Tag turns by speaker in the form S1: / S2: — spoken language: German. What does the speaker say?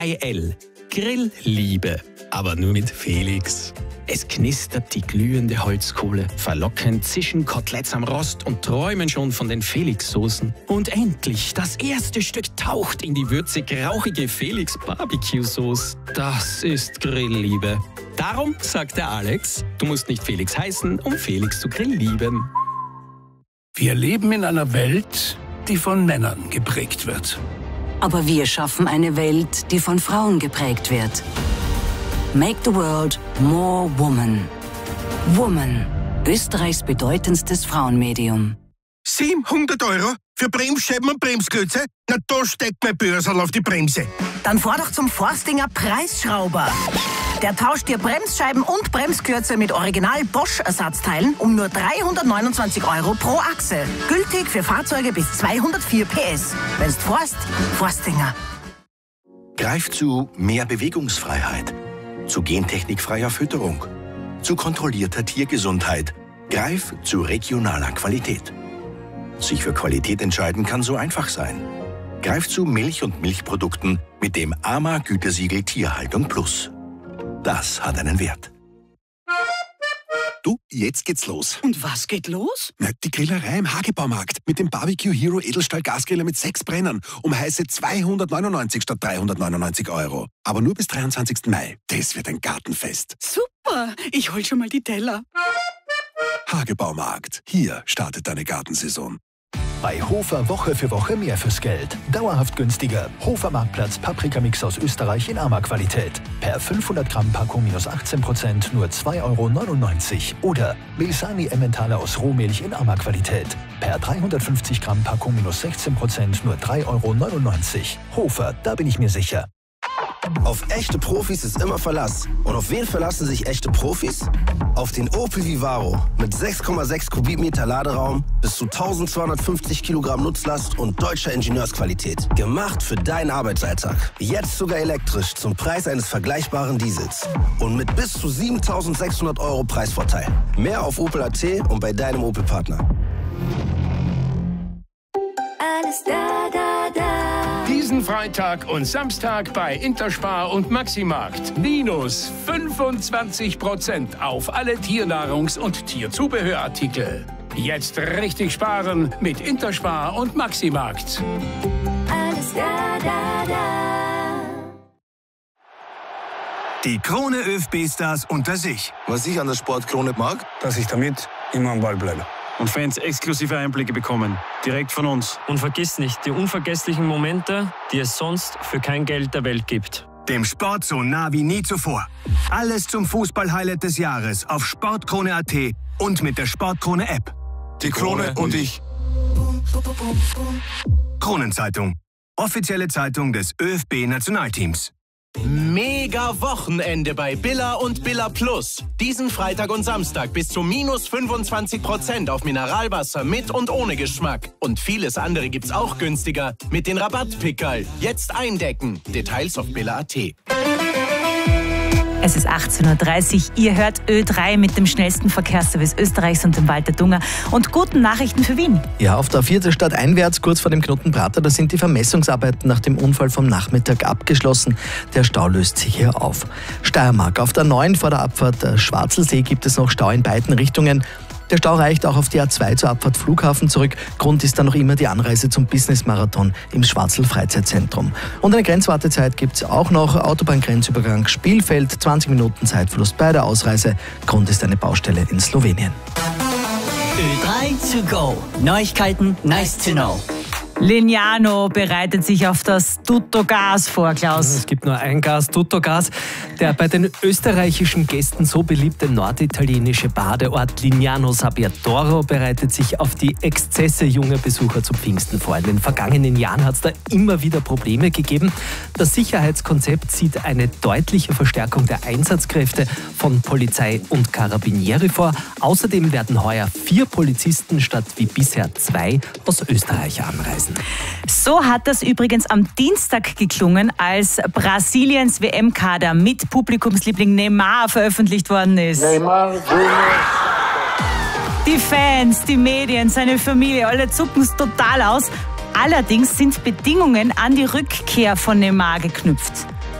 S1: IL. Grillliebe, aber nur mit Felix. Es knistert die glühende Holzkohle, verlockend zischen Koteletts am Rost und träumen schon von den Felix-Soßen. Und endlich, das erste Stück taucht in die würzig-rauchige Felix-Barbecue-Sauce. Das ist Grillliebe. Darum sagt der Alex, du musst nicht Felix heißen, um Felix zu grilllieben.
S2: Wir leben in einer Welt, die von Männern geprägt wird.
S3: Aber wir schaffen eine Welt, die von Frauen geprägt wird. Make the world more woman. Woman, Österreichs bedeutendstes Frauenmedium.
S4: 700 € für Bremsscheiben und Bremsklötze? Na, da steckt mein Börsal auf die Bremse.
S5: Dann fahr doch zum Forstinger Preisschrauber. Der tauscht dir Bremsscheiben und Bremsklötze mit Original Bosch-Ersatzteilen um nur 329 € pro Achse. Gültig für Fahrzeuge bis 204 PS. Wenn's fährst, Forstinger.
S6: Greif zu mehr Bewegungsfreiheit, zu gentechnikfreier Fütterung, zu kontrollierter Tiergesundheit. Greif zu regionaler Qualität. Sich für Qualität entscheiden kann so einfach sein. Greif zu Milch und Milchprodukten mit dem AMA-Gütesiegel Tierhaltung Plus. Das hat einen Wert.
S7: Du, jetzt geht's los.
S5: Und was geht los?
S7: Na, die Grillerei im Hagebaumarkt mit dem Barbecue Hero Edelstahl Gasgriller mit 6 Brennern um heiße 299 statt 399 €. Aber nur bis 23. Mai. Das wird ein Gartenfest.
S5: Super, ich hol schon mal die Teller.
S7: Hagebaumarkt. Hier startet deine Gartensaison.
S8: Bei Hofer Woche für Woche mehr fürs Geld. Dauerhaft günstiger. Hofer Marktplatz Paprikamix aus Österreich in AMA-Qualität. Per 500 Gramm Packung minus 18% nur 2,99 €. Oder Milsani Emmentaler aus Rohmilch in AMA-Qualität. Per 350 Gramm Packung minus 16% nur 3,99 €. Hofer, da bin ich mir sicher.
S9: Auf echte Profis ist immer Verlass. Und auf wen verlassen sich echte Profis? Auf den Opel Vivaro mit 6,6 Kubikmeter Laderaum, bis zu 1250 Kilogramm Nutzlast und deutscher Ingenieursqualität. Gemacht für deinen Arbeitsalltag. Jetzt sogar elektrisch zum Preis eines vergleichbaren Diesels. Und mit bis zu 7.600 € Preisvorteil. Mehr auf Opel.at und bei deinem Opel-Partner.
S10: Alles da, da, da.
S2: Diesen Freitag und Samstag bei Interspar und Maximarkt. Minus 25% auf alle Tiernahrungs- und Tierzubehörartikel. Jetzt richtig sparen mit Interspar und Maximarkt.
S10: Alles da, da, da.
S11: Die Krone ÖFB-Stars unter sich.
S9: Was ich an der Sportkrone mag?
S2: Dass ich damit immer am Ball bleibe.
S12: Und Fans exklusive Einblicke bekommen. Direkt von uns.
S13: Und vergiss nicht die unvergesslichen Momente, die es sonst für kein Geld der Welt gibt.
S11: Dem Sport so nah wie nie zuvor. Alles zum Fußball-Highlight des Jahres auf Sportkrone.at und mit der Sportkrone-App.
S9: Die Krone und ich.
S11: Kronenzeitung. Offizielle Zeitung des ÖFB-Nationalteams.
S14: Mega Wochenende bei Billa und Billa Plus. Diesen Freitag und Samstag bis zu minus 25% auf Mineralwasser mit und ohne Geschmack. Und vieles andere gibt's auch günstiger mit den Rabattpickerl. Jetzt eindecken. Details auf billa.at.
S15: Es ist 18:30 Uhr. Ihr hört Ö3 mit dem schnellsten Verkehrsservice Österreichs und dem Walter Dunger und guten Nachrichten für Wien.
S16: Ja, auf der 4. Stadt einwärts, kurz vor dem Knotenprater, da sind die Vermessungsarbeiten nach dem Unfall vom Nachmittag abgeschlossen. Der Stau löst sich hier auf. Steiermark, auf der 9 vor der Abfahrt der Schwarzelsee gibt es noch Stau in beiden Richtungen. Der Stau reicht auch auf die A2 zur Abfahrt Flughafen zurück. Grund ist dann noch immer die Anreise zum Business-Marathon im Schwarzl Freizeitzentrum. Und eine Grenzwartezeit gibt es auch noch. Autobahngrenzübergang Spielfeld, 20 Minuten Zeitverlust bei der Ausreise. Grund ist eine Baustelle in Slowenien.
S17: Ö3 to go. Neuigkeiten, nice to know.
S15: Lignano bereitet sich auf das Tuttogas vor, Klaus.
S18: Es gibt nur ein Gas, Tuttogas. Der bei den österreichischen Gästen so beliebte norditalienische Badeort Lignano Sabbiadoro bereitet sich auf die Exzesse junger Besucher zu Pfingsten vor. In den vergangenen Jahren hat es da immer wieder Probleme gegeben. Das Sicherheitskonzept sieht eine deutliche Verstärkung der Einsatzkräfte von Polizei und Carabinieri vor. Außerdem werden heuer 4 Polizisten statt wie bisher 2 aus Österreich anreisen.
S15: So hat das übrigens am Dienstag geklungen, als Brasiliens WM-Kader mit Publikumsliebling Neymar veröffentlicht worden ist.
S19: Neymar Junior.
S15: Die Fans, die Medien, seine Familie, alle zucken es total aus. Allerdings sind Bedingungen an die Rückkehr von Neymar geknüpft.